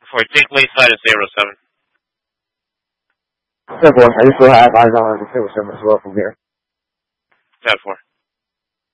For take late side is 07. 10-4. I just still have eyes on 07 as well from here. 10-4.